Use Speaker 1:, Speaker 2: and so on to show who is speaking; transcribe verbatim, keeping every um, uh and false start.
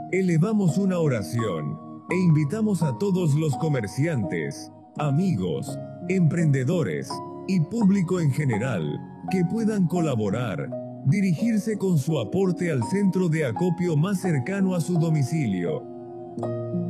Speaker 1: Elevamos una oración e invitamos a todos los comerciantes, amigos, emprendedores y público en general que puedan colaborar, dirigirse con su aporte al centro de acopio más cercano a su domicilio.